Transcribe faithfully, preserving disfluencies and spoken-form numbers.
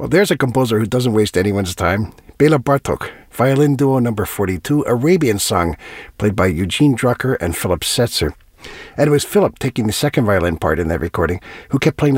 Well, there's a composer who doesn't waste anyone's time. Bela Bartok, Violin Duo number forty-two, Arabian Song, played by Eugene Drucker and Philip Setzer. And it was Philip taking the second violin part in that recording who kept playing